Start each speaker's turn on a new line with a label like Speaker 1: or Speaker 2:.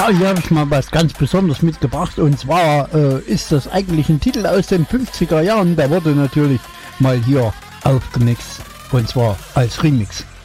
Speaker 1: Ja, hier habe ich mal was ganz Besonderes mitgebracht. Und zwar ist das eigentlich ein Titel aus den 50er Jahren. Der wurde natürlich mal hier aufgemixt. Und zwar als Remix.